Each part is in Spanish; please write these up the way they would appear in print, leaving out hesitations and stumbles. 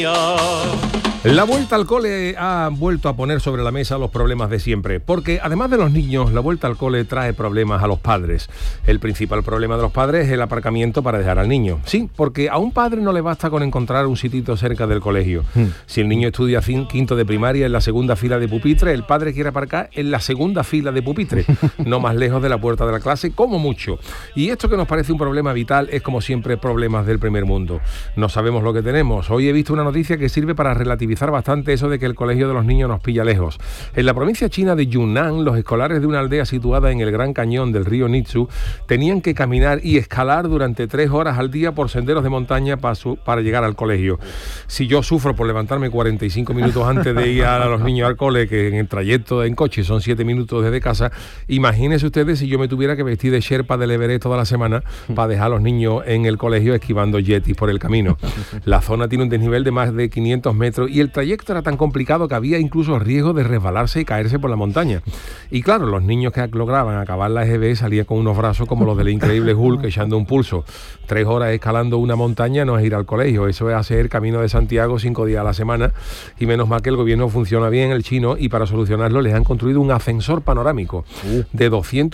La vuelta al cole ha vuelto a poner sobre la mesa los problemas de siempre, porque además de los niños, la vuelta al cole trae problemas a los padres. El principal problema de los padres es el aparcamiento para dejar al niño. Sí, porque a un padre no le basta con encontrar un sitito cerca del colegio. Si el niño estudia quinto de primaria en la segunda fila de pupitre, el padre quiere aparcar en la segunda fila de pupitre, no más lejos de la puerta de la clase, como mucho. Y esto que nos parece un problema vital es, como siempre, problemas del primer mundo. No sabemos lo que tenemos. Hoy he visto una noticia que sirve para relativizar bastante eso de que el colegio de los niños nos pilla lejos. En la provincia china de Yunnan, los escolares de una aldea situada en el gran cañón del río Nizhu tenían que caminar y escalar durante 3 horas al día por senderos de montaña para llegar al colegio. Si yo sufro por levantarme 45 minutos antes de ir a los niños al cole, que en el trayecto en coche son 7 minutos desde casa, imagínense ustedes si yo me tuviera que vestir de Sherpa del Everest toda la semana para dejar a los niños en el colegio esquivando yetis por el camino. La zona tiene un desnivel de más de 500 metros y el trayecto era tan complicado que había incluso riesgo de resbalarse y caerse por la montaña. Y claro, los niños que lograban acabar la EGB salían con unos brazos como los del increíble Hulk echando un pulso. 3 horas escalando una montaña no es ir al colegio, eso es hacer Camino de Santiago 5 días a la semana, y menos mal que el gobierno funciona bien, el chino, y para solucionarlo les han construido un ascensor panorámico de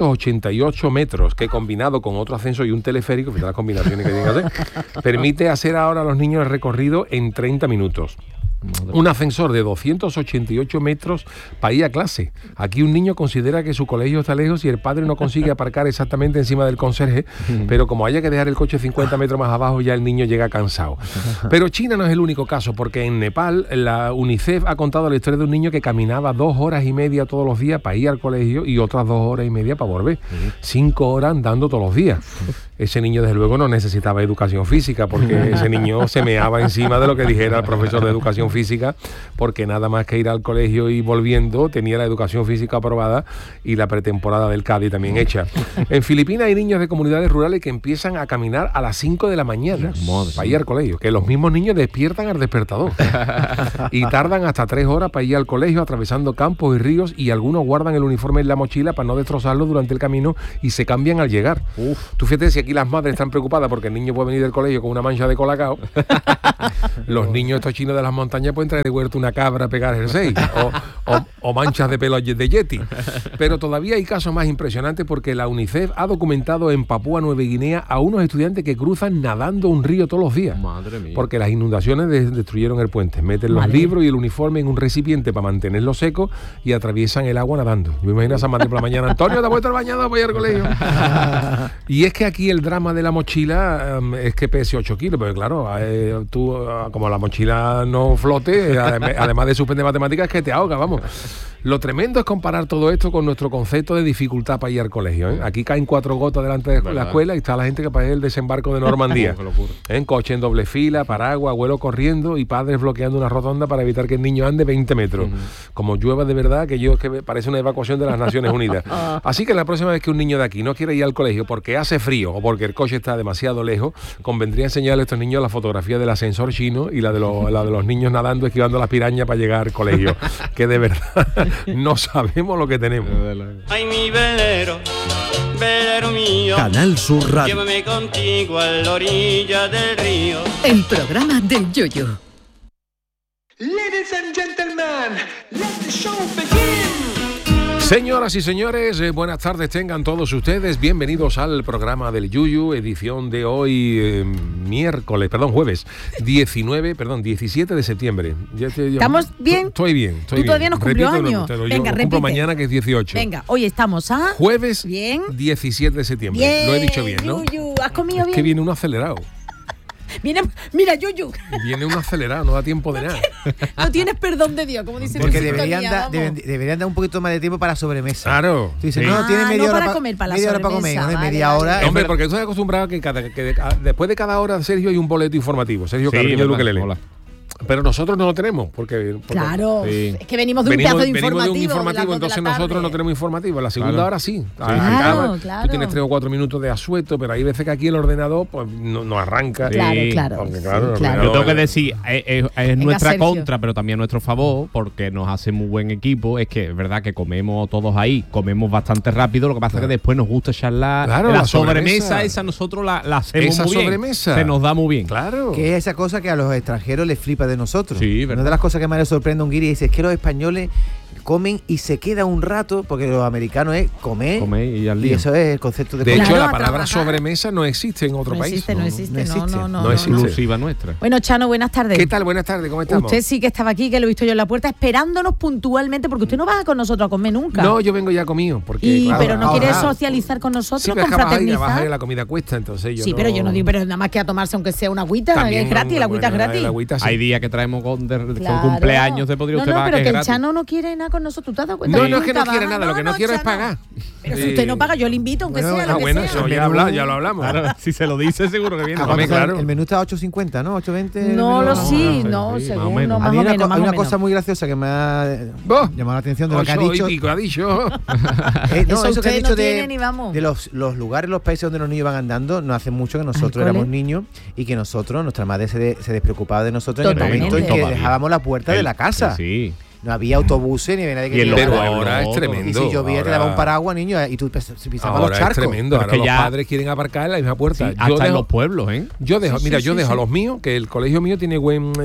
288 metros, que combinado con otro ascensor y un teleférico, fíjate las combinaciones que tienen que hacer, permite hacer ahora a los niños el recorrido en 30 minutos. Un ascensor de 288 metros para ir a clase. Aquí un niño considera que su colegio está lejos y el padre no consigue aparcar exactamente encima del conserje, pero como haya que dejar el coche 50 metros más abajo, ya el niño llega cansado. Pero China no es el único caso, porque en Nepal la UNICEF ha contado la historia de un niño que caminaba 2 horas y media todos los días para ir al colegio y otras 2 horas y media para volver. 5 horas andando todos los días. Ese niño desde luego no necesitaba educación física, porque ese niño se meaba encima de lo que dijera el profesor de educación física, porque nada más que ir al colegio y volviendo tenía la educación física aprobada y la pretemporada del Cádiz también hecha. En Filipinas hay niños de comunidades rurales que empiezan a caminar a las 5 de la mañana para ir al colegio, que los mismos niños despiertan al despertador y tardan hasta 3 horas para ir al colegio atravesando campos y ríos, y algunos guardan el uniforme en la mochila para no destrozarlo durante el camino y se cambian al llegar. Tú fíjate, si aquí las madres están preocupadas porque el niño puede venir del colegio con una mancha de colacao, los niños estos chinos de las montañas pueden traer de huerto una cabra a pegar jersey o manchas de pelo de yeti. Pero todavía hay casos más impresionantes, porque la UNICEF ha documentado en Papúa Nueva Guinea a unos estudiantes que cruzan nadando un río todos los días. Madre mía. Porque las inundaciones destruyeron el puente. Meten los libros y el uniforme en un recipiente para mantenerlo seco y atraviesan el agua nadando. Yo me imagino a San Martín por la mañana: Antonio, ¿te has puesto el bañador para ir al colegio? Y es que aquí el drama de la mochila es que pese 8 kilos, pero claro, tú, como la mochila no flote, además de suspender matemáticas, es que te ahoga, vamos. Lo tremendo es comparar todo esto con nuestro concepto de dificultad para ir al colegio, ¿eh? Aquí caen 4 gotas delante de la escuela y está la gente que parece el desembarco de Normandía. En coche en doble fila, paraguas, abuelo corriendo y padres bloqueando una rotonda para evitar que el niño ande 20 metros. Como llueva de verdad, que parece una evacuación de las Naciones Unidas. Así que la próxima vez que un niño de aquí no quiere ir al colegio porque hace frío o porque el coche está demasiado lejos, convendría enseñarle a estos niños la fotografía del ascensor chino y la de los niños nadando, esquivando las pirañas para llegar al colegio. Que de verdad no sabemos lo que tenemos. Ay, mi velero, velero mío, Canal Sur Radio. llévame contigo a la orilla del río. El programa del Yoyo. Ladies and gentlemen, let the show begin. Señoras y señores, buenas tardes tengan todos ustedes. Bienvenidos al programa del Yuyu, edición de hoy, jueves 17 de septiembre. ¿Estamos bien? Estoy bien. ¿Tú todavía nos cumplió años? Venga, repite. Mañana, que es 18. Venga, hoy estamos a... Jueves bien. 17 de septiembre. Bien, lo he dicho bien, ¿no? Yuyu, ¿has comido bien? Es que viene uno acelerado. Mira, Yuyu. Viene uno acelerado, no da tiempo de nada. No tienes perdón de Dios, como dicen. Porque deberían dar un poquito más de tiempo para la sobremesa. Claro. Tú dices, no, tiene media hora para comer, para media hora para comer, no media hora. Hombre, porque estoy acostumbrado a que después de cada hora, Sergio, hay un boleto informativo. Sergio Carrillo Luquelele. Pero nosotros no lo tenemos, porque claro, sí. Es que venimos de un pedazo de informativo. De un informativo, entonces nosotros no tenemos informativo. En la segunda hora sí. Claro. Tú tienes 3 o 4 minutos de asueto, pero hay veces que aquí el ordenador pues no arranca. Claro. Yo tengo que decir, es nuestra Sergio. Contra, pero también nuestro favor, porque nos hace muy buen equipo. Es que es verdad que comemos todos ahí, comemos bastante rápido. Lo que pasa es que después nos gusta charlar. La sobremesa esa nosotros la hacemos esa muy bien. Sobremesa Se nos da muy bien. Claro. Que es esa cosa que a los extranjeros les flipa culpa de nosotros. Sí, verdad. Una de las cosas que más le sorprende a un guiri es que los españoles comen y se queda un rato, porque los americanos es comer y al y lío. eso es el concepto de De comer. hecho, Claro, la a palabra trabajar. sobremesa no existe en otro No país. existe, no existe, no existe. No existe. Exclusiva nuestra. Bueno, Chano, buenas tardes. ¿Qué tal? Buenas tardes, ¿cómo estamos? Usted sí que estaba aquí, que lo he visto yo en la puerta, esperándonos puntualmente, porque usted no baja con nosotros a comer nunca. No, yo vengo ya comido. Porque, Y, claro, pero no ahora- quiere socializar con nosotros, Sí, pero es que abajo confraternizar. la comida cuesta, entonces yo Sí, pero yo no digo, pero nada más que a tomarse aunque sea una agüita, También, es gratis, la agüita es bueno, gratis. la agüita, sí. Hay días que traemos con Claro. cumpleaños de podría usted No, pagar pero que que es el gratis. Chano no quiere nada con nosotros, ¿tú te has dado cuenta? No, que no es que no nunca quiere baja? nada, lo que no quiero es Chano. pagar. Pero si usted no paga, yo le invito, aunque Bueno, sea, bueno, lo que bueno, sea. eso ya lo hablamos. Claro, si se lo dice seguro que viene. ¿A cuánto Hombre, sale? claro. El menú está a 8.50, ¿no? 8.20. No lo sé. sí, no, no, sí, según, más o menos. no, A más mí o una, menos, más hay o una menos. cosa muy graciosa que me ha ¡Oh! llamado la atención de lo que ha 8 dicho. y pico ha dicho. No, Eso eso que ha usted dicho no tiene ni vamos. de los lugares, los países donde los niños van andando, no hace mucho que nosotros cole. éramos niños y que nosotros, nuestra madre se despreocupaba de nosotros en el Totalmente. momento en que Todavía. dejábamos la puerta de la casa. Sí. No había autobuses ni había nadie que Y en los tirara. Pero pueblos, ahora es todo. tremendo. Y si llovía te daba un Ahora- paraguas, niño, y tú pisabas Ahora los charcos. es tremendo. Pero Ahora que los ya- padres quieren aparcar en la misma puerta. Sí, hasta en los pueblos, ¿eh? Yo dejo, Sí, mira, sí, yo sí, dejo sí. a los míos, que el colegio mío tiene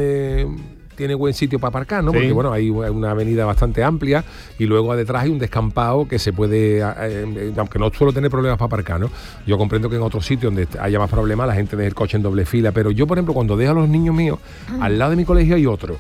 buen sitio para aparcar, ¿no? Sí. Porque bueno, hay una avenida bastante amplia y luego detrás hay un descampado que se puede, aunque no suelo tener problemas para aparcar, ¿no? Yo comprendo que en otros sitios donde haya más problemas la gente deja el coche en doble fila, pero yo, por ejemplo, cuando dejo a los niños míos, al lado de mi colegio hay otro.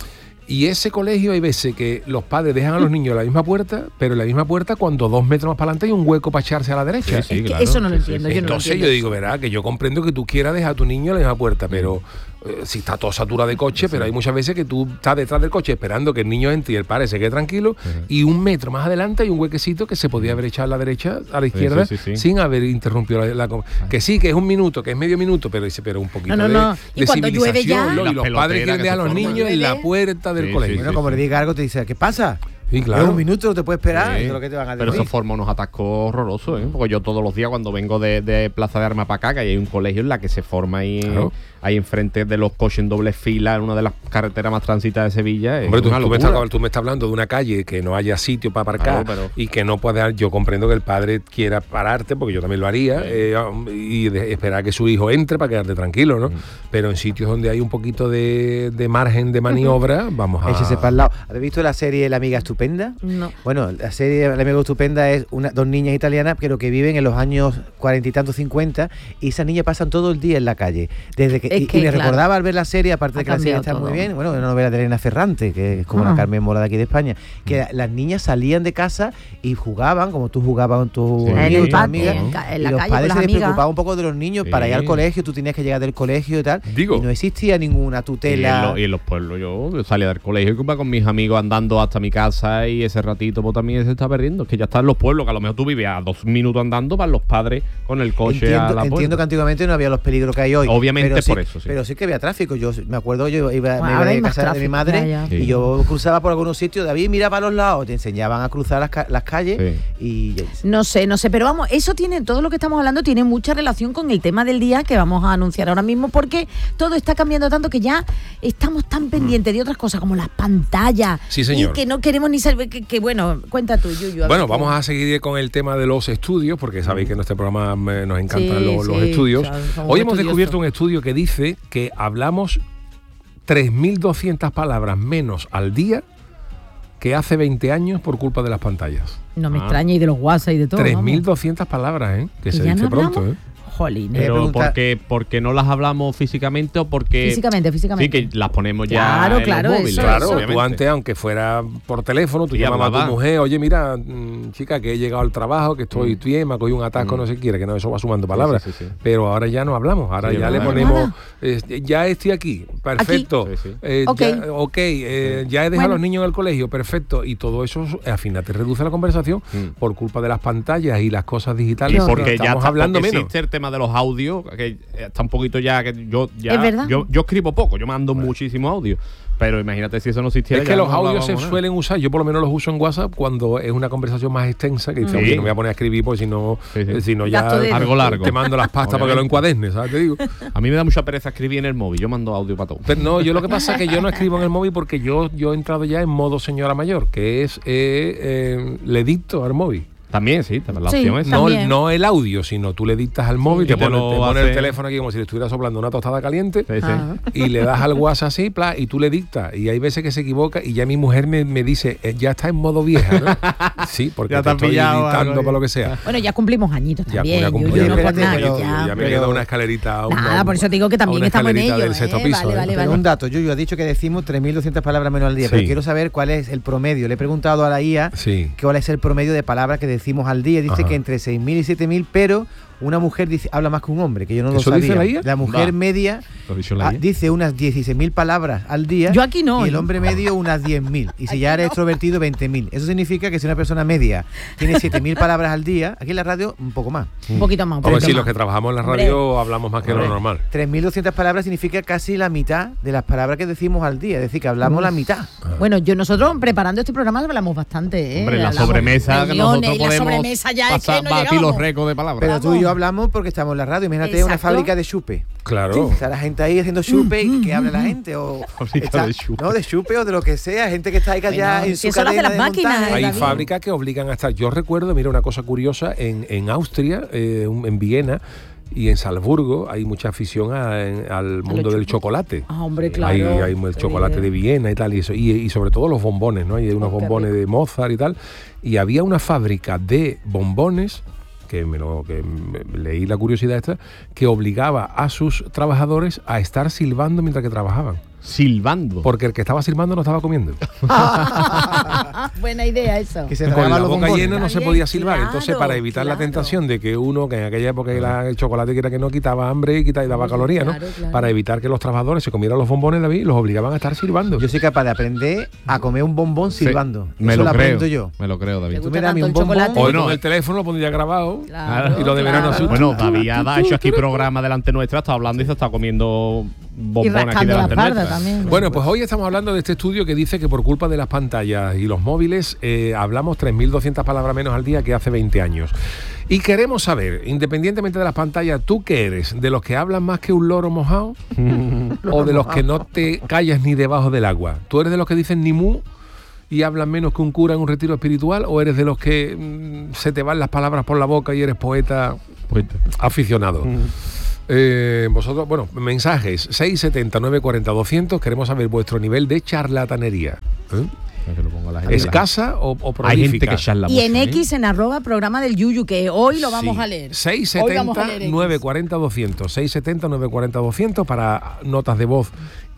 Y ese colegio hay veces que los padres dejan a los niños en la misma puerta, pero en la misma puerta cuando 2 metros más para adelante hay un hueco para echarse a la derecha. Sí, Es que claro. eso no lo Sí, sí, entiendo, sí. yo no lo Entonces entiendo. yo digo, verá, que yo comprendo que tú quieras dejar a tu niño en la misma puerta, pero si está todo saturado de coche, pero hay muchas veces que tú estás detrás del coche esperando que el niño entre y el padre se quede tranquilo, y 1 metro más adelante hay un huequecito que se podía haber echado a la derecha, a la izquierda, sí, sí. sin haber interrumpido que sí, que es 1 minuto, que es medio minuto, pero un poquito No. de, Y de cuando llueve ya- civilización, ¿no? Las Y los padres peloteras quieren que dejar a se los forman. niños en la Llueve. puerta del Sí, colegio. Bueno, como le diga algo, te dice, ¿qué pasa? Sí, claro. Es 1 minuto, no te puedes esperar. Sí. Eso es lo que te van a Pero decir. eso forma unos atascos horrorosos, ¿eh? Porque yo todos los días cuando vengo de Plaza de Armas para acá, que hay un colegio en la que se forma Claro. ahí enfrente de los coches en doble fila, en una de las carreteras más transitadas de Sevilla. Hombre, es una locura. tú me estás hablando de una calle que no haya sitio para aparcar, Claro, pero- y que no pueda. Yo comprendo que el padre quiera pararte, porque yo también lo haría, y esperar que su hijo entre para quedarte tranquilo, ¿no? Pero en sitios donde hay un poquito de margen de maniobra, vamos a. Échese para el lado. ¿Habéis visto la serie La Amiga Estupenda? No. Bueno, la serie La Amiga Estupenda es dos niñas italianas, pero que viven en los años 40 y tantos, 50, y esas niñas pasan todo el día en la calle. Desde que, Es y que, me claro, recordaba al ver la serie, aparte ha de que la serie cambiado está muy todo. bien, bueno, una novela de Elena Ferrante, que es como Ah. la Carmen Mola de aquí de España, que las niñas salían de casa y jugaban, como tú jugabas con tus Sí. amigos En y el tus patio, amigas, en y la los calle con padres las se amigas. despreocupaban un poco de los niños Sí. para ir al colegio, tú tenías que llegar del colegio y tal, Digo. y no existía ninguna tutela. Y en los pueblos yo salía del colegio y iba con mis amigos andando hasta mi casa, y ese ratito pues también se está perdiendo. Es que ya está en los pueblos, que a lo mejor tú vives a 2 minutos andando, para los padres con el coche a la Entiendo que puerta. antiguamente no había los peligros que hay hoy. Obviamente pero sí, por eso, sí. Pero sí que había tráfico. Yo me acuerdo, yo me iba ahora hay de más casa de mi tráfico, madre ya. Sí. y yo cruzaba por algunos sitios. David miraba a los lados, te enseñaban a cruzar las calles y No sé, pero vamos, eso tiene, todo lo que estamos hablando tiene mucha relación con el tema del día que vamos a anunciar ahora mismo, porque todo está cambiando tanto que ya estamos tan pendientes de otras cosas como las pantallas. Sí, señor. Y que no queremos ni saber que bueno, cuenta tú, Yuyu. a Bueno, ver vamos tú. a seguir con el tema de los estudios, porque sabéis que en este programa nos encantan Sí, los sí, estudios. o sea, somos Hoy hemos estudiosos. descubierto un estudio que dice que hablamos 3.200 palabras menos al día que hace 20 años por culpa de las pantallas. No me extraña, y de los WhatsApp y de todo. 3.200 palabras, ¿eh? Que ¿Y se ya dice no pronto, hablamos? ¿eh? Jolín. Pero preguntar- porque no las hablamos físicamente, o porque Físicamente. sí, que las ponemos ya Claro, en los claro, móviles, eso, Claro, obviamente. tú antes, aunque fuera por teléfono, tú Y llamabas a hablaba. tu mujer, oye, mira, chica, que he llegado al trabajo, que estoy bien, me ha cogido un atasco, no sé qué quiere, que no, eso va sumando palabras. sí, sí. Pero ahora ya no hablamos, ahora Sí, ya es le verdad. ponemos, ya estoy aquí, perfecto. Sí, sí. Ok. Ya he dejado a Bueno. los niños en el colegio, perfecto. Y todo eso, al final, te reduce la conversación por culpa de las pantallas y las cosas digitales. Qué Porque ya estamos está, hablando porque menos. existe el tema de los audios, que está un poquito ya, que yo Es verdad. yo escribo poco, yo mando muchísimo audio, pero imagínate si eso no existiera. Es ya que los no audios se hablábamos nada. suelen usar, yo por lo menos los uso en WhatsApp cuando es una conversación más extensa, que dice, Sí. oye, no me voy a poner a escribir, porque si no, Sí, sí. si no ya Gasto de- Algo largo. te mando las pastas para que lo encuadernes, ¿sabes? Te digo. A mí me da mucha pereza escribir en el móvil, yo mando audio para todo. Pero no, yo lo que pasa es que yo no escribo en el móvil porque yo he entrado ya en modo señora mayor, que es le dicto al móvil. También, sí, también la Sí, opción es. también. No el audio, sino tú le dictas al móvil, que te te pone lo el hace- teléfono aquí como si le estuviera soplando una tostada caliente. Sí, sí. Ah. Y le das al WhatsApp así, y tú le dictas. Y hay veces que se equivoca y ya mi mujer me dice, ya está en modo vieja, ¿no? Sí, porque Ya te te has estoy pillado editando algo, para lo que sea. Bueno, ya cumplimos añitos Ya, también. ya Yuyu, cumplí, no por espérate, nada, pero- ya. ya me pero- queda una escalerita. Nada, por eso te digo que también una estamos en escalerita ello. del sexto piso, Vale, vale, Pero vale. un dato, Yuyu, ha dicho que decimos 3.200 palabras menos al día, Sí. pero quiero saber cuál es el promedio. Le he preguntado a la IA Sí. cuál es el promedio de palabras que decimos al día. Dice Ajá. que entre 6.000 y 7.000, pero una mujer habla más que un hombre, que yo no lo ¿Eso sabía. dice la IA? La mujer Va. media Lo ha dicho la IA. dice unas 16.000 palabras al día. Yo aquí no, Y el ¿eh? hombre medio unas 10.000. Y si ya eres extrovertido, 20.000. Eso significa que si una persona media tiene 7.000 palabras al día, aquí en la radio un poco más. Un poquito más. un Hombre, poquito sí, más. los que trabajamos en la Hombre. radio hablamos más que lo Hombre, normal. 3.200 palabras significa casi la mitad de las palabras que decimos al día. Es decir, que hablamos la mitad. Bueno, nosotros preparando este programa hablamos bastante, ¿eh? Hombre, la Hablamos sobremesa que reuniones, nosotros y la podemos sobremesa ya es que pasar, no batir los llegamos. récords de palabras. Pero tú y yo hablamos porque estamos en la radio. Imagínate una Exacto. fábrica de chupe. Claro. Está la gente ahí haciendo chupe y que hable la gente. O Fábrica de chupe. No, de chupe o de lo que sea. Gente que está ahí callada Bueno, en si su eso lo hacen cadena las de máquinas, montaje. Hay David. fábricas que obligan a estar. Yo recuerdo, mira, una cosa curiosa, en Austria, en Viena y en Salzburgo, hay mucha afición al mundo del chupes. chocolate. Ah, hombre, claro. Hay el chocolate de Viena y tal, y eso. Y sobre todo los bombones, ¿no? Hay unos qué bombones de Mozart y tal. Y había una fábrica de bombones que leí la curiosidad esta, que obligaba a sus trabajadores a estar silbando mientras que trabajaban. Silbando. Porque el que estaba silbando no estaba comiendo. Buena idea eso. Que se Con tragaban la los boca bombones. llena no se Está podía bien, silbar. claro, Entonces, para evitar la claro. tentación de que uno, que en aquella época el chocolate que era que no quitaba hambre y daba calorías, ¿no? Claro, claro. Para evitar que los trabajadores se comieran los bombones, David, los obligaban a estar silbando. Yo soy capaz de aprender a comer un bombón Sí, silbando. Me Eso lo creo. aprendo yo. Me lo creo, David. ¿Te Tú gusta me das a mí tanto un el bombón. chocolate? Hoy Bueno, con el teléfono lo pondría grabado. Claro, Y lo de verano claro. asusta. Bueno, David ha hecho aquí programa delante nuestra, está hablando y se está comiendo Y bombones aquí rascando la delante espalda nuestra. también. Bueno, pues hoy estamos hablando de este estudio que dice que por culpa de las pantallas y los móviles hablamos 3.200 palabras menos al día que hace 20 años. Y queremos saber, independientemente de las pantallas, ¿tú qué eres? ¿De los que hablan más que un loro mojado? ¿O de los que no te callas ni debajo del agua? ¿Tú eres de los que dicen ni mu y hablan menos que un cura en un retiro espiritual? ¿O eres de los que se te van las palabras por la boca y eres poeta aficionado? Vosotros, bueno, mensajes 670 940 200. Queremos saber vuestro nivel de charlatanería. Que lo ponga la gente. ¿Escasa o prolífica? Hay gente que charla Y en mucho, ¿eh? X, en @programa del Yuyu, que hoy lo vamos a leer. Hoy vamos a 670 leer X. 940 200. 670 940 200 para notas de voz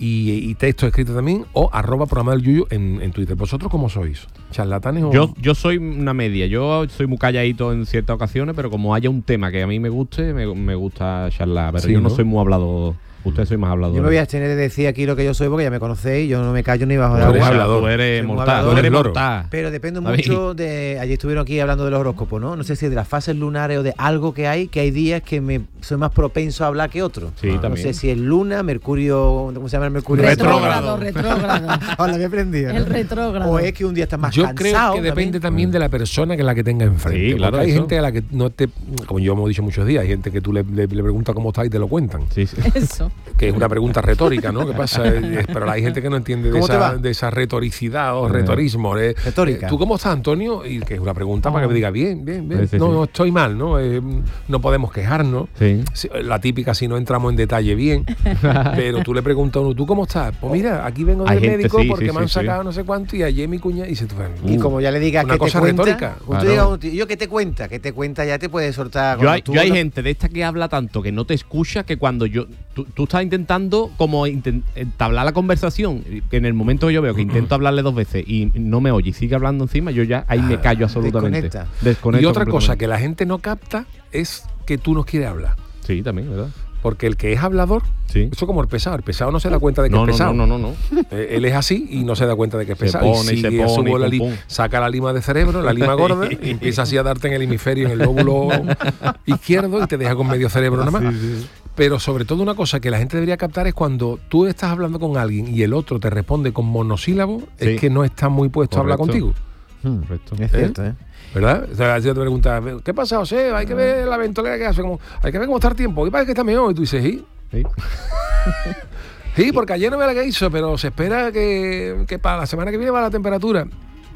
y texto escrito también, o @programa del Yuyu en Twitter. ¿Vosotros cómo sois? ¿Charlatanes o...? Yo soy una media. Yo soy muy calladito en ciertas ocasiones, pero como haya un tema que a mí me guste, me gusta charlar. Pero Sí, yo no ¿no? soy muy hablador. Usted soy más hablador. Yo me voy a abstener de decir aquí lo que yo soy porque ya me conocéis. Yo no me callo ni bajo de Tú eres agua. hablador. Tú eres Soy muy mortal. hablador. Tú eres Loro. mortal. Pero depende David. mucho de... Ayer estuvieron aquí hablando de los horóscopos, ¿no? No sé si de las fases lunares o de algo que hay días que soy más propenso a hablar que otros. Sí, No también. sé si es luna, Mercurio... ¿Cómo se llama el Mercurio? Retrógrado, retrógrado. Ahora me he aprendido. El retrógrado. O es que un día estás más Yo cansado. creo que depende también de la persona que la que tenga enfrente. Sí, claro, Porque hay eso. gente a la que no te... Como yo hemos dicho muchos días, hay gente que tú le preguntas cómo está y te lo cuentan. Sí, sí. Eso. Que es una pregunta retórica, ¿no? ¿Qué pasa? Pero hay gente que no entiende ¿Cómo te va? de esa retoricidad o retorismo. Retórica. ¿Tú cómo estás, Antonio? Y que es una pregunta para que me diga, bien, bien, bien. Sí, sí, no, sí. no estoy mal, ¿no? No podemos quejarnos. Sí. La típica si no entramos en detalle bien. Pero tú le preguntas a uno, ¿tú cómo estás? Pues mira, aquí vengo Hay del gente, médico sí, porque sí, me han sí, sacado no sé cuánto y ayer mi cuña y se Y como ya le digas una que te cosa cuenta, retórica. cuando tú Claro. digas a un tío, ¿qué te cuenta? Ya te puede soltar. Yo hay cuando tú no- gente de esta que habla tanto que no te escucha, que cuando tú estás intentando como entablar la conversación, que en el momento que yo veo que intento hablarle 2 veces y no me oye y sigue hablando encima, yo ya ahí me callo absolutamente. desconecta. Desconecto Y otra cosa completamente. que la gente no capta es que tú no quieres hablar. Sí, también, ¿verdad? Porque el que es hablador, Sí. eso como el pesado no se da cuenta de que No, es pesado. no. Él es así y no se da cuenta de que es Se pesado. pone, y se sigue, pone, subo la pum, pum. saca la lima de cerebro, la lima gorda, y empieza así a darte en el hemisferio, en el lóbulo izquierdo, y te deja con medio cerebro nada más. Pero sobre todo una cosa que la gente debería captar es cuando tú estás hablando con alguien y el otro te responde con monosílabos, Sí. es que no está muy puesto a hablar Correcto. contigo. Correcto. Es cierto, ¿eh? ¿Verdad? O sea, si te preguntas, ¿qué pasa, José? Hay que ver la ventolera que hace, hay que ver cómo está el tiempo. ¿Qué pasa que está mejor? Y tú dices, sí. Sí. Sí, porque ayer no ve la que hizo, pero se espera que para la semana que viene va la temperatura.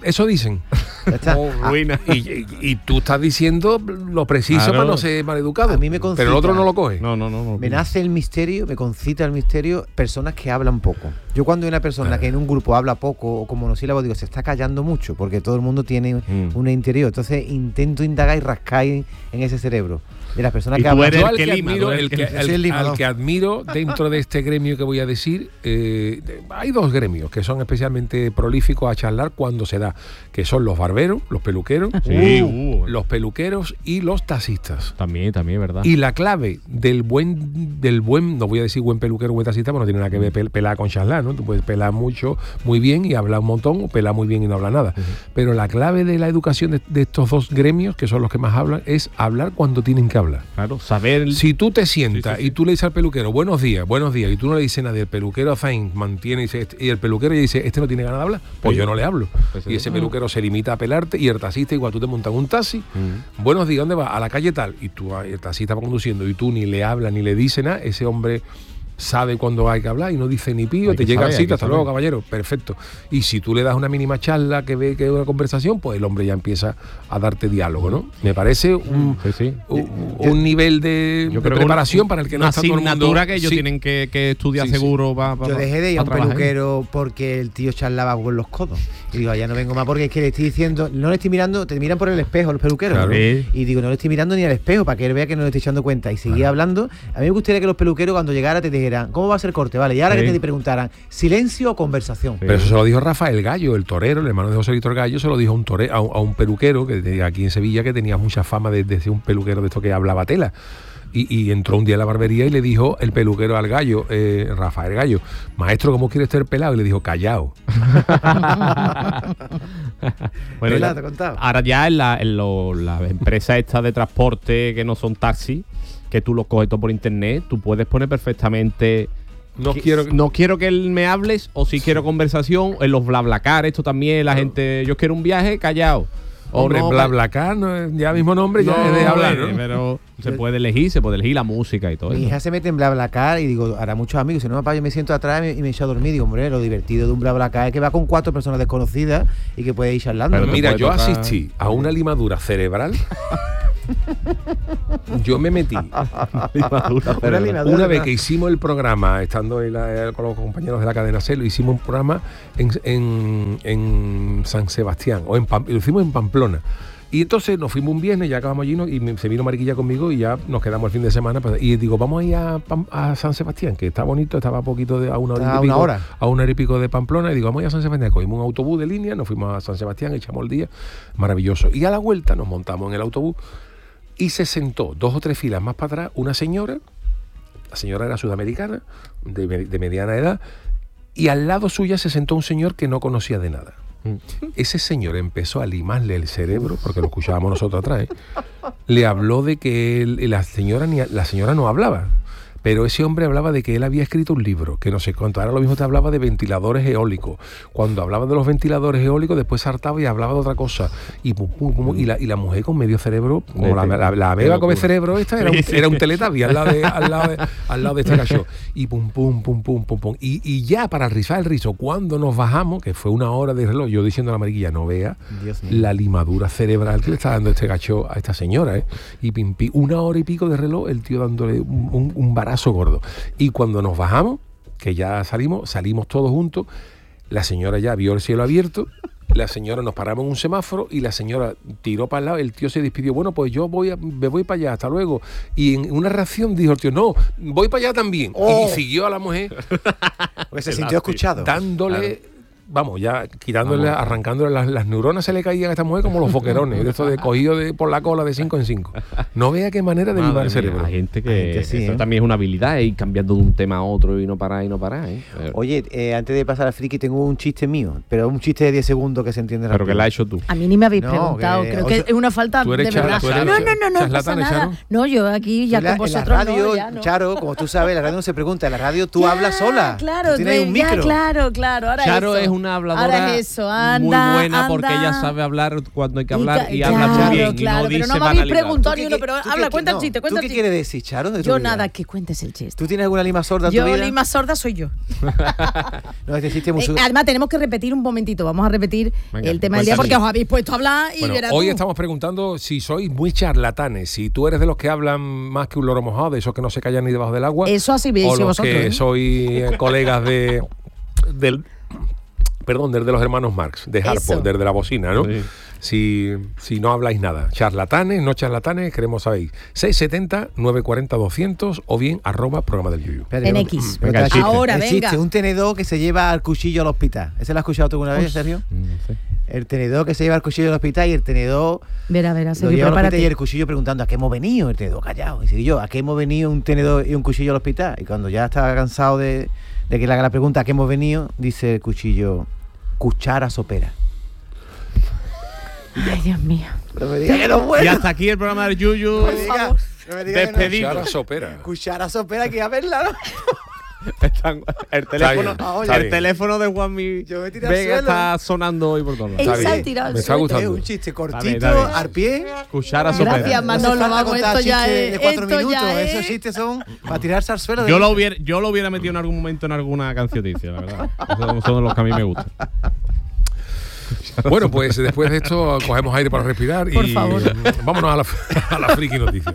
Eso dicen. Ya está. ruina. Y tú estás diciendo lo preciso Claro. para no ser maleducado. A mí me concita. Pero el otro no lo coge. No. Me nace el misterio, me concita el misterio, personas que hablan poco. Yo cuando hay una persona que en un grupo habla poco o como monosílabo, digo, se está callando mucho, porque todo el mundo tiene un interior. Entonces intento indagar y rascar en ese cerebro. De las personas Y que tú hablan. eres Yo el al que que lima, admiro, tú eres el el que- que- al- soy el limador. al que admiro dentro de este gremio que voy a decir, hay dos gremios que son especialmente prolíficos a charlar cuando se da, que son los barberos, los peluqueros, Sí, los peluqueros y los taxistas. También, ¿verdad? Y la clave del buen, no voy a decir buen peluquero o buen taxista, porque no tiene nada que ver pelar con charlar, ¿no? Tú puedes pelar mucho, muy bien y hablar un montón, o pelar muy bien y no hablar nada. Pero la clave de la educación de estos dos gremios, que son los que más hablan, es hablar cuando tienen que hablar. Claro, saber... Si tú te sientas Sí. y tú le dices al peluquero, buenos días, y tú no le dices nada, y el peluquero mantiene y el peluquero dice, este no tiene ganas de hablar, pues Sí. yo no le hablo. Pues Y sí. ese peluquero se limita a pelarte, y el taxista, igual tú te montas en un taxi, buenos días, ¿dónde vas? A la calle tal, y tú, el taxista va conduciendo, y tú ni le hablas ni le dices nada, ese hombre sabe cuándo hay que hablar y no dice ni pío, Hay te que llega saber, al hay sitio, que hasta saber. luego, caballero, perfecto. Y si tú le das una mínima charla que ve que es una conversación, pues el hombre ya empieza a darte diálogo, ¿no? Me parece Sí. un nivel de Yo creo que preparación para el que no una está todo el mundo. asignatura que ellos Sí. tienen que estudiar Sí, sí. seguro. Yo dejé de ir a un trabajar. peluquero porque el tío charlaba con los codos. Y digo, ya no vengo más porque es que le estoy diciendo, no le estoy mirando, te miran por el espejo los peluqueros. Claro. Sí. Y digo, no le estoy mirando ni al espejo para que él vea que no le estoy echando cuenta. Y seguía hablando. A mí me gustaría que los peluqueros cuando llegara te dijeran, ¿cómo va a ser corte? Vale, y ahora Sí. que te preguntaran, ¿silencio o conversación? Sí. Pero eso se lo dijo Rafael Gallo, el torero, el hermano de José Víctor Gallo, se lo dijo a un peluquero que aquí en Sevilla, que tenía mucha fama de ser un peluquero de esto que hablaba tela. Y entró un día a la barbería y le dijo el peluquero al Gallo, Rafael Gallo, maestro, ¿cómo quieres ser pelado? Y le dijo, callao. Bueno, Pelado, te he contado. ahora ya en la empresa esta de transporte que no son taxis, que tú los coges todo por internet, tú puedes poner perfectamente... No quiero que- no quiero que él me hables o si quiero conversación. En los BlaBlaCar, esto también, la gente, yo quiero un viaje, callado. O Hombre, no, BlaBlaCar, no, ya mismo nombre, ya es de hablar, ¿no? Pero se puede elegir la música y todo Mi eso. hija se mete en BlaBlaCar y digo, hará muchos amigos. Si no, papá, yo me siento atrás y me echo a dormir. Digo, hombre, lo divertido de un BlaBlaCar es que va con 4 personas desconocidas y que puede ir charlando. Pero ¿no? Mira, puede yo tocar- asistí a una limadura cerebral. Yo me metí. Una limadura, Una vez ¿verdad? que hicimos el programa, estando con los compañeros de la cadena CELO, hicimos un programa en San Sebastián, lo hicimos en Pamplona. Y entonces nos fuimos un viernes, ya acabamos allí, y se vino Mariquilla conmigo y ya nos quedamos el fin de semana. Y digo, vamos a ir a San Sebastián, que está bonito, estaba a poquito a una hora y A pico, una hora. a una hora y pico de Pamplona. Y digo, vamos a ir a San Sebastián. Cogimos un autobús de línea, nos fuimos a San Sebastián, echamos el día, maravilloso. Y a la vuelta nos montamos en el autobús y se sentó 2 o 3 filas más para atrás una señora. La señora era sudamericana, de mediana edad, y al lado suya se sentó un señor que no conocía de nada. Ese señor empezó a limarle el cerebro, porque lo escuchábamos nosotros atrás, ¿eh? Le habló de que la señora no hablaba, pero ese hombre hablaba de que él había escrito un libro, que no sé cuánto. Ahora lo mismo te hablaba de ventiladores eólicos. Cuando hablaba de los ventiladores eólicos, después saltaba y hablaba de otra cosa. Y pum, pum, pum, y la mujer con medio cerebro, como la ameba come cerebro esta, era un Teletubby al lado de este cacho. Y pum, pum, pum, pum, pum, pum. Y ya para rizar el rizo, cuando nos bajamos, que fue una hora de reloj, yo diciendo a la Mariquilla, no vea Dios mío. la limadura cerebral que le está dando este gacho a esta señora, ¿eh? Y pim, pim, 1 hora y pico de reloj, el tío dándole un barazo gordo. Y cuando nos bajamos, que ya salimos todos juntos, la señora ya vio el cielo abierto, la señora nos paramos en un semáforo y la señora tiró para el lado, el tío se despidió, bueno, pues yo me voy para allá, hasta luego. Y en una reacción dijo el tío, no, voy para allá también. Oh. Y siguió a la mujer Porque se sintió escuchado. dándole, vamos, ya quitándole, arrancándole las neuronas, se le caían a esta mujer como los boquerones, de esto de cogido por la cola de 5 en 5. No vea qué manera de Madre limar el mía, cerebro. hay gente que Hay gente, sí, eso ¿eh? también es una habilidad, ir cambiando de un tema a otro y no parar, ¿eh? Oye, antes de pasar al friki, tengo un chiste mío, pero un chiste de 10 segundos que se entiende Pero que rápido. la has hecho tú. A mí ni me habéis No, preguntado, que- creo o que sea, es una falta tú de eres verdad. tú eres No, no pasa charlatana, nada. Charo. No, yo aquí ya En la con vosotros radio, no, ya no. Charo, como tú sabes, la radio no se pregunta, en la radio tú Ya, hablas sola. Claro, Tú tienes un ya, micro. claro. Ahora Charo eso. es una habladora Ahora es eso, anda, muy buena anda. porque ella sabe hablar cuando hay que hablar y claro, habla muy bien claro, y no pero dice no me habéis banalidades. preguntado ni uno, pero habla, cuenta el chiste, cuenta ¿Tú el qué chiste. quieres decir, Charo? de tu Yo vida? nada, que cuentes el chiste. ¿Tú tienes alguna lima sorda en tu Yo, vida? Lima sorda soy yo. No, este chiste es muy Además, tenemos que repetir un momentito. Vamos a repetir Venga, el tema del día porque os habéis puesto a hablar y Bueno, verás hoy tú. estamos preguntando si sois muy charlatanes, si tú eres de los que hablan más que un loro mojado, de esos que no se callan ni debajo del agua. Eso así veis o los vosotros, que ¿eh? sois colegas del de los hermanos Marx, de Harpo, Eso. desde la bocina, ¿no? Sí. Si no habláis nada. Charlatanes, no charlatanes, queremos saber. 670-940-200 o bien @programa del Yuyu. Espérate, En que- X. pero Venga, está chiste. Ahora, el venga. chiste, un tenedor que se lleva al cuchillo al hospital. ¿Ese lo has escuchado tú alguna vez, Sergio? No sé. El tenedor que se lleva al cuchillo al hospital y el tenedor Verá, lo Sergio, lleva al hospital y prepárate. el cuchillo preguntando ¿a qué hemos venido? El tenedor callado. Y dice yo, ¿a qué hemos venido un tenedor y un cuchillo al hospital? Y cuando ya está cansado de que le haga la pregunta ¿a qué hemos venido? Dice el cuchillo, cuchara sopera. Ay, Dios mío. No me diga que no es Y bueno. hasta aquí el programa del Yuyu. No me diga- no me diga que no. Despedido. Cuchara sopera. Cuchara sopera, que a verla, ¿no? El teléfono, está bien. el teléfono de Juanmi Yo me tiré al Vega suelo. está sonando hoy por todos lados. Está Él se ha bien. tirado al Me está suelo. gustando. Es un chiste cortito, Está bien. al pie. Cuchara sopera. Gracias, No hace Manolo, falta vamos, contar esto ya chistes es- de 4 esto minutos. ya es- Esos chistes son para tirarse al suelo. Yo lo hubiera metido en algún momento en alguna cancionicia, la verdad. Esos son los que a mí me gustan. Bueno, pues después de esto cogemos aire para respirar Por y favor. vámonos a la friki noticia.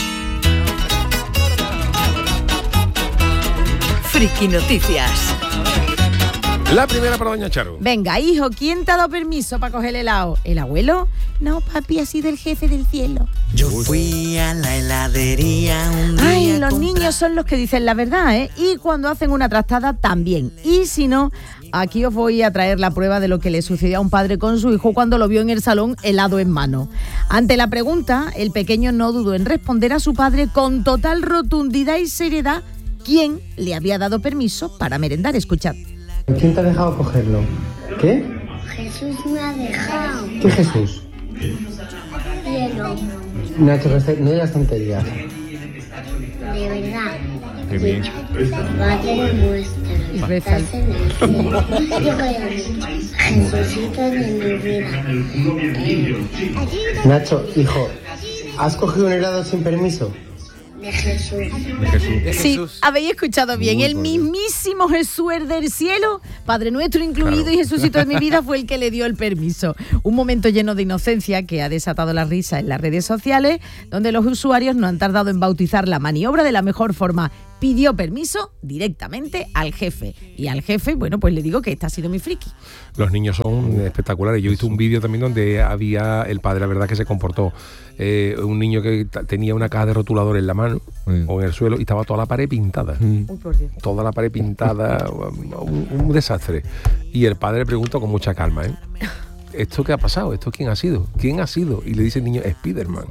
Friki Noticias. La primera para doña Charo. Venga, hijo, ¿quién te ha dado permiso para coger el helado? ¿El abuelo? No, papi, ha sido el jefe del cielo. Yo fui a la heladería un día. Ay, los a comprar- niños son los que dicen la verdad, ¿eh? Y cuando hacen una trastada también. Y si no, aquí os voy a traer la prueba de lo que le sucedió a un padre con su hijo cuando lo vio en el salón helado en mano. Ante la pregunta, el pequeño no dudó en responder a su padre con total rotundidad y seriedad quién le había dado permiso para merendar. Escuchad. ¿Quién te ha dejado cogerlo? ¿Qué? Jesús me ha dejado. ¿Qué Jesús? Cielo, Nacho, no digas tonterías. de verdad. Qué bien. Padre nuestro, Y que reza. estás en el cielo. Yo voy a decir, Jesucito de mi vida. Nacho, hijo, ¿has cogido un helado sin permiso? De Jesús. Sí, habéis escuchado bien. El mismísimo Jesús del cielo, Padre Nuestro incluido y Jesucito de mi vida fue el que le dio el permiso. Un momento lleno de inocencia que ha desatado la risa en las redes sociales, donde los usuarios no han tardado en bautizar la maniobra de la mejor forma. Pidió permiso directamente al jefe. Y al jefe, bueno, pues le digo que esta ha sido mi friki. Los niños son espectaculares. Yo he visto un vídeo también donde había el padre, la verdad que se comportó. Un niño que tenía una caja de rotulador en la mano o en el suelo y estaba toda la pared pintada. Uy, por Dios. Toda la pared pintada, un desastre. Y el padre le pregunta con mucha calma, ¿esto qué ha pasado? ¿Esto quién ha sido? ¿Quién ha sido? Y le dice el niño, Spiderman.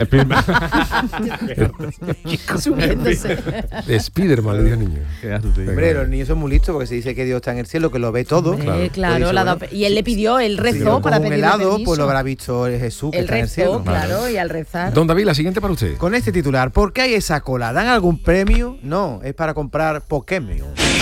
Subiéndose. Spiderman, le dijo el niño. Hombre, los niños son muy listos porque se dice que Dios está en el cielo, que lo ve todo. Claro, la da- y él le pidió, él Si rezó lo para coge un pedirle helado, permiso. pues lo habrá visto Jesús que Él está en el rezó, cielo. claro, y al rezar. Don David, la siguiente para usted. Con este titular, ¿por qué hay esa cola? ¿Dan algún premio? No, es para comprar Pokémon.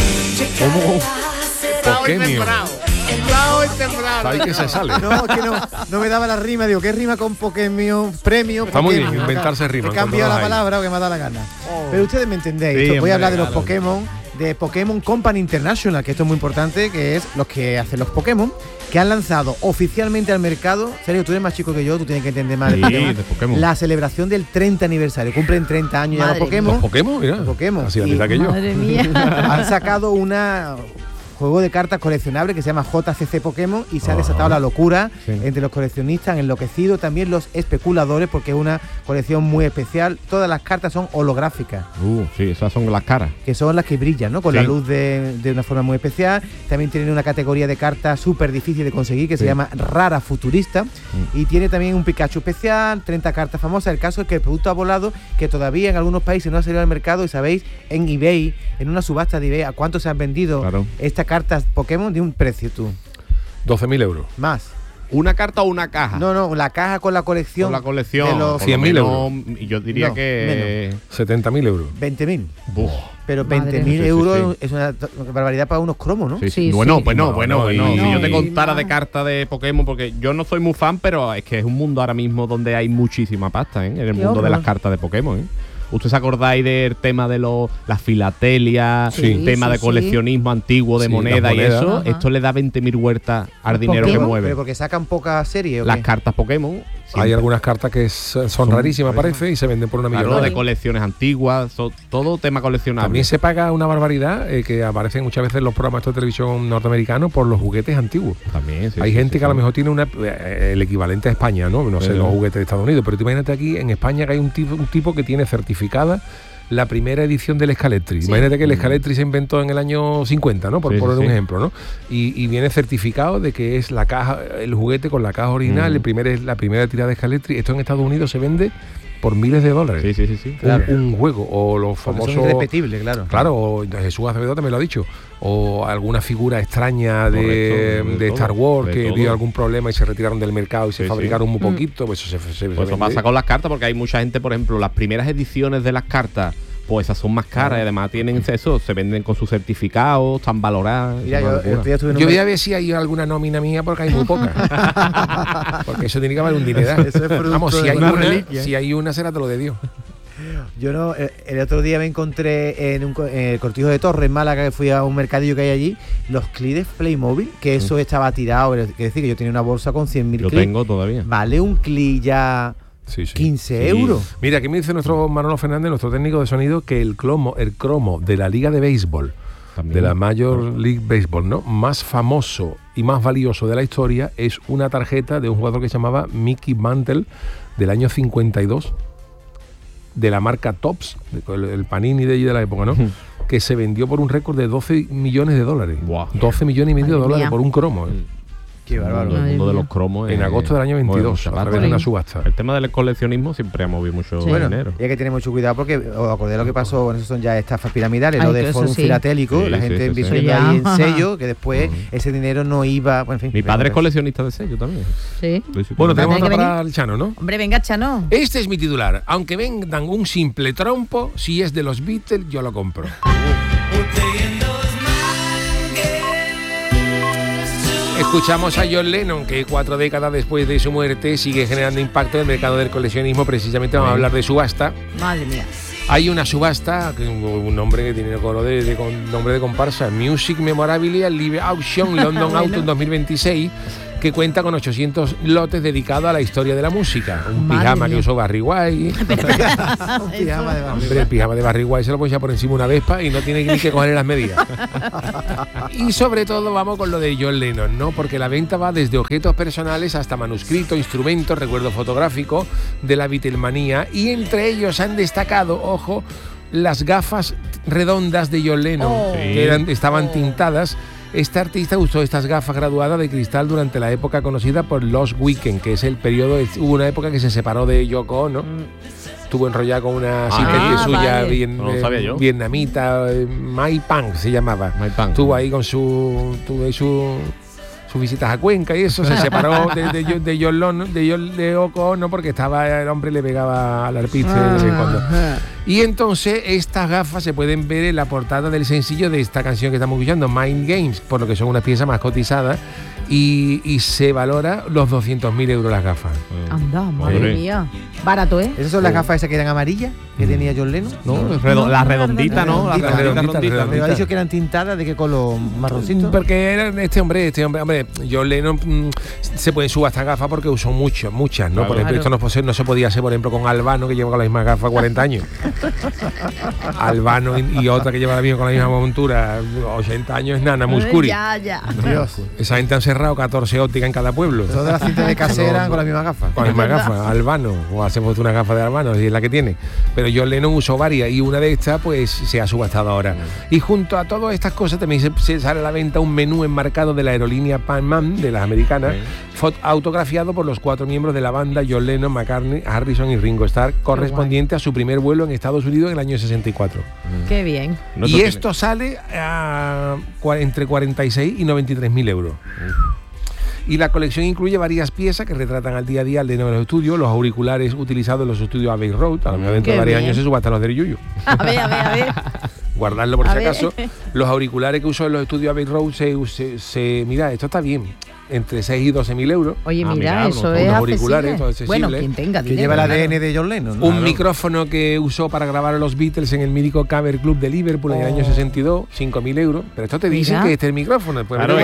Pokémon. ¿Sabéis que se sale? No, es que no me daba la rima. Digo, ¿qué rima con Pokémon? Premio. Está muy Pokémon. bien, inventarse rimas, He cambiado cuando la las hay. palabra o que me ha dado la gana. Pero ustedes me entendéis. Sí, Voy hombre, a hablar de los claro. Pokémon, de Pokémon Company International, que esto es muy importante, que es los que hacen los Pokémon, que han lanzado oficialmente al mercado. Sergio, tú eres más chico que yo, tú tienes que entender más Sí, de Pokémon. La celebración del 30 aniversario. Cumplen 30 años ya Madre los Pokémon. Los Pokémon, mira. Los Pokémon. Así la Y- mitad que yo. Madre mía. Han sacado una juego de cartas coleccionable que se llama JCC Pokémon y se ha desatado la locura Sí. entre los coleccionistas, han enloquecido también los especuladores porque es una colección muy especial. Todas las cartas son holográficas, Sí, esas son las caras. que son las que brillan, ¿no? Con Sí. la luz de una forma muy especial. También tienen una categoría de cartas súper difícil de conseguir que se Sí. llama Rara Futurista. Y tiene también un Pikachu especial, 30 cartas famosas. El caso es que el producto ha volado, que todavía en algunos países no ha salido al mercado. Y sabéis, en eBay, en una subasta de eBay, ¿a cuánto se han vendido Claro. estas cartas Pokémon? De un precio, tú. 12.000 euros. Más. ¿Una carta o una caja? No, la caja con la colección. Con la colección. De los 100.000 euros. Yo diría que... 70.000 euros. 20.000. Buf. Pero Madre 20.000 mía. euros Sí. es una barbaridad para unos cromos, ¿no? Sí, Sí, Bueno, sí. pues no. Si yo te no. contara de cartas de Pokémon, porque yo no soy muy fan, pero es que es un mundo ahora mismo donde hay muchísima pasta, ¿eh? En el Qué mundo de horror. las cartas de Pokémon, ¿eh? ¿Ustedes se acordáis del tema de las filatelias, Sí. el tema Sí, de sí. coleccionismo antiguo de Sí, moneda las y monedas. eso? Ajá. Esto le da 20.000 vueltas al ¿Los dinero que Pokémon? mueve. Pero porque sacan pocas series. ¿o Las qué? cartas Pokémon. Hay siempre. algunas cartas que son rarísimas, parece, y se venden por una Claro, millonada. de colecciones antiguas, todo tema coleccionable. También se paga una barbaridad que aparecen muchas veces en los programas de televisión norteamericanos por los juguetes antiguos. También, sí, Hay sí, gente sí, que a lo sí. mejor tiene el equivalente a España, no sé, Sí. los juguetes de Estados Unidos, pero tú imagínate aquí en España que hay un tipo que tiene certificada la primera edición del Scalectri. Sí. Imagínate que el Scalectri se inventó en el año 50, ¿no? Por Sí, poner sí, un sí. ejemplo, ¿no? Y viene certificado de que es la caja, el juguete con la caja original, la primera tirada de Scalectri. Esto en Estados Unidos se vende por miles de dólares. Sí. Un juego, o los Porque famosos... son irrepetibles, claro. Claro, o Jesús Acevedo también lo ha dicho. O alguna figura extraña Correcto, de Star Wars de que todo. dio algún problema y se retiraron del mercado y se Sí, fabricaron Mm. muy poquito. Pues eso se Pues eso vende. pasa con las cartas, porque hay mucha gente, por ejemplo, las primeras ediciones de las cartas, pues esas son más caras y además tienen eso, se venden con sus certificados, están valoradas. Mira, es una yo locura. estoy estuve en un Yo voy mer- a ver si hay alguna nómina mía porque hay muy poca. Porque eso tiene que valer un dineral. Eso es fruto Vamos, si de hay, una una, reliquia. si hay una será te lo de Dios. Yo no, el otro día me encontré en el Cortijo de Torres, en Málaga, que fui a un mercadillo que hay allí, los clips Playmobil, que eso estaba tirado, es decir, que yo tenía una bolsa con 100.000 Yo clips. tengo todavía. Vale un clip ya Sí, sí. 15 Sí. euros. Mira, aquí me dice nuestro Manolo Fernández, nuestro técnico de sonido, que el cromo de la Liga de Béisbol, También. de la Major League Baseball, ¿no? Más famoso y más valioso de la historia es una tarjeta de un jugador que se llamaba Mickey Mantle del año 52, de la marca Topps, el Panini de allí de la época, ¿no? Que se vendió por un récord de 12 millones de dólares. Buah. 12 millones y medio de Madre dólares mía. por un cromo, ¿eh? Qué bárbaro. El mundo de mía. los cromos. En agosto del año 22, a través de una subasta. El tema del coleccionismo siempre ha movido mucho Sí. Bueno, dinero. y hay que tener mucho cuidado porque os acordé lo que pasó, bueno, eso son ya estafas piramidales, Ay, lo que de eso forum sí. filatélico, Sí, la sí, gente sí, sí. invirtiendo Eso ya. ahí en sello, que después ese dinero no iba, bueno, en fin. Mi padre es coleccionista de sellos también. Sí. Bueno, tenemos Hay que otra venir. para el Chano, ¿no? Hombre, venga, Chano. Este es mi titular. Aunque vendan un simple trompo, si es de los Beatles, yo lo compro. Escuchamos a John Lennon, que 4 décadas después de su muerte sigue generando impacto en el mercado del coleccionismo. Precisamente vamos a hablar de subasta. Madre mía. Hay una subasta, un nombre que tiene con nombre de comparsa, Music Memorabilia Live Auction London Bueno. Autumn 2026, que cuenta con 800 lotes dedicados a la historia de la música. Un Madre pijama mía. que usó Barry White. Un pijama de barrio. Hombre, el pijama de Barry White se lo puede echar por encima una Vespa y no tiene ni que cogerle las medidas. Y sobre todo vamos con lo de John Lennon, ¿no? Porque la venta va desde objetos personales hasta manuscritos, instrumentos, recuerdos fotográficos de la Beatlemanía, y entre ellos han destacado, ojo, las gafas redondas de John Lennon, Oh. que estaban tintadas. Este artista usó estas gafas graduadas de cristal durante la época conocida por Lost Weekend, que es el periodo, hubo una época que se separó de Yoko Ono, estuvo enrollada con una asistente suya vale. No lo sabía yo. vietnamita, Mai Pang se llamaba. Mai Pang. Estuvo ahí con sus visitas a Cuenca y eso, se separó de Yoko Ono porque el hombre le pegaba al arpiste de vez en cuando. Y entonces estas gafas se pueden ver en la portada del sencillo de esta canción que estamos escuchando, Mind Games, por lo que son unas piezas más cotizadas, y se valora los 200.000 euros las gafas. Anda, madre Madre. mía. Barato, ¿eh? ¿Esas son las gafas esas que eran amarillas que tenía John Lennon? La redondita, ¿no? Las redonditas. Pero ha dicho que eran tintadas, ¿de qué color? ¿Marroncito? Porque era este hombre, John Lennon se puede subastar gafas porque usó muchas, ¿no? Claro. Por ejemplo, esto no se podía hacer, por ejemplo, con Albano, que lleva con las mismas gafas 40 años. Albano y otra que lleva la misma con la misma montura, 80 años, es Nana Muscuri. Ya. Dios. Esa gente han cerrado 14 ópticas en cada pueblo. Todas las cintas de casa eran con las mismas gafas. Con las mismas gafas, Albano, o hacemos una gafa de Albano, si es la que tiene. Pero John Lennon usó varias y una de estas pues se ha subastado ahora. Y junto a todas estas cosas también se sale a la venta un menú enmarcado de la aerolínea Pan Am, de las americanas, autografiado por los 4 miembros de la banda, John Lennon, McCartney, Harrison y Ringo Starr, correspondiente a su primer vuelo en Estados Unidos en el año 64. Qué bien. Y esto sale entre 46 y 93.000 euros. Y la colección incluye varias piezas que retratan al día a día de los estudios, los auriculares utilizados en los estudios Abbey Road, a lo mejor dentro de varios años se subastan los del Yuyu. A ver. Guardarlo por si acaso. Los auriculares que usó en los estudios Abbey Road mira, esto está bien, entre 6 y 12.000 euros. Oye, mira, eso es auriculares, accesible. Bueno, quien tenga dinero. Que lleva el ADN de John Lennon, ¿no? Un micrófono que usó para grabar a los Beatles en el mítico Camera Club de Liverpool en el año 62, 5.000 euros. Pero esto te dicen que este es el micrófono. Después claro,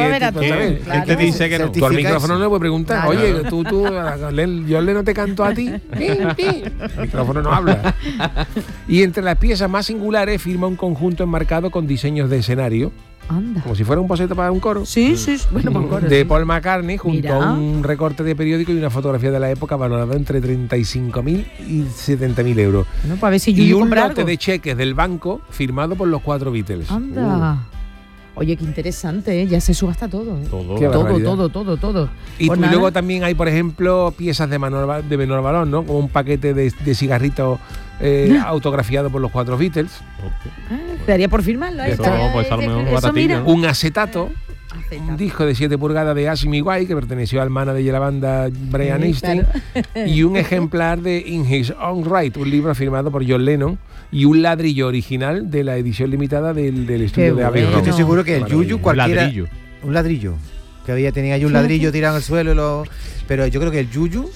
él te dice que no. Tú al micrófono no le puedes preguntar, claro. Oye, tú, John Lennon te cantó a ti. El micrófono no habla. Y entre las piezas más singulares firma un conjunto enmarcado con diseños de escenario. Anda. Como si fuera un boceto para un coro. Sí. Bueno, para un coro. De Paul McCartney, junto a un recorte de periódico y una fotografía de la época valorado entre 35.000 y 70.000 euros. Bueno, para ver si y un lote de cheques del banco firmado por los 4 Beatles. Anda. Oye, qué interesante, ¿eh? Ya se subasta todo. Todo. Y pues luego también hay, por ejemplo, piezas de menor valor, ¿no? Como un paquete de cigarritos autografiado por los 4 Beatles. Daría por firmarlo. Un acetato. Un disco de 7 pulgadas de Ask Me Why, que perteneció al manager de la banda Brian Epstein, y un ejemplar de In His Own Right, un libro firmado por John Lennon, y un ladrillo original de la edición limitada del estudio de Abbey Road. Yo estoy seguro que el Yuyu cualquiera... Un ladrillo. Que había tenía ahí un ladrillo tirado al suelo, pero yo creo que el Yuyu...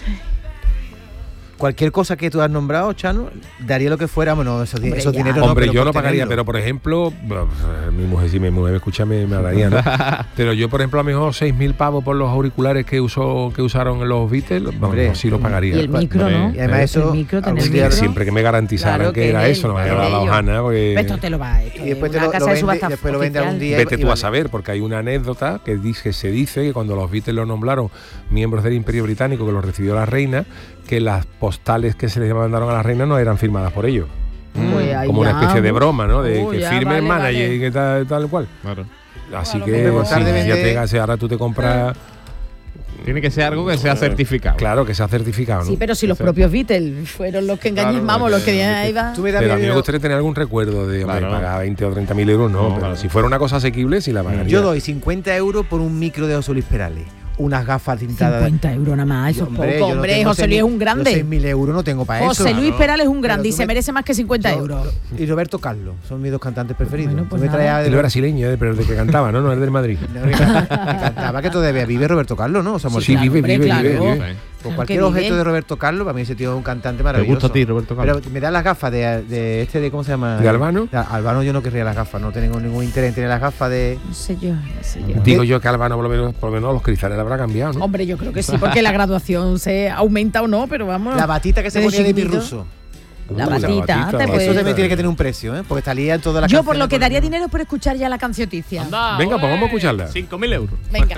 Cualquier cosa que tú has nombrado, Chano, daría lo que fuera, bueno, esos dineros. Hombre, yo no pagaría, pero por ejemplo, mi mujer, si mi mujer me escucha, me daría, ¿no? Pero yo, por ejemplo, a lo mejor 6.000 pavos por los auriculares que usaron los Beatles, hombre, sí los pagaría. Y el micro, ¿no? Y además eso, siempre que me garantizaran que era eso, no me había la hojana. Esto te lo va, y después lo vende algún día. Vete tú a saber, porque hay una anécdota que se dice que cuando los Beatles los nombraron miembros del Imperio Británico, que los recibió la reina, que las postales que se les mandaron a la reina no eran firmadas por ellos. Como una especie de broma, ¿no? De que firme el manager y que tal cual. Claro. Así que ahora tú te compras... Tiene que ser algo que sea certificado. Claro, que sea certificado, ¿no? Sí, pero si los propios Beatles fueron los que engañamos, los que ahí va. Pero a mí me gustaría tener algún recuerdo de pagar 20 o 30.000 euros, no. Pero si fuera una cosa asequible, sí la pagaría. Yo doy 50 euros por un micro de José Luis Perales. Unas gafas tintadas. 50 euros nada más, eso es poco, hombre. José Luis es un grande. 6.000 euros no tengo para eso. José Luis Perales es un grande y se merece más que 50 euros. Y Roberto Carlos, son mis 2 cantantes preferidos. Bueno, pues el brasileño, pero el de que cantaba, ¿no? No, el del Madrid. Me cantaba que todavía vive Roberto Carlos, ¿no? O sea, sí, vive. Con cualquier objeto de Roberto Carlos, para mí ese tío es un cantante maravilloso. Me gusta a ti, Roberto Carlos. Pero me da las gafas de ¿cómo se llama? ¿De Albano? Albano yo no querría las gafas, no tengo ningún interés en tener las gafas de... No sé yo. Digo yo que Albano por lo menos los cristales le habrá cambiado, ¿no? Hombre, yo creo que sí, porque la graduación se aumenta o no, pero vamos... La batita que se ponía de mi ruso. La batita. Eso también tiene que tener un precio, ¿eh? Porque salía en todas las Yo por lo que daría dinero es por escuchar ya la cancioticia. Venga, pues vamos a escucharla. 5.000 euros. Venga.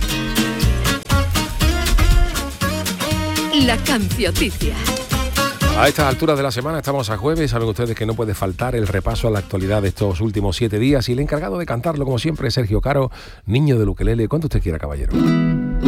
La cancioticia. A estas alturas de la semana estamos a jueves. Saben ustedes que no puede faltar el repaso a la actualidad de estos últimos 7 días. Y el encargado de cantarlo, como siempre, es Sergio Caro, niño del ukelele. Cuando usted quiera, caballero.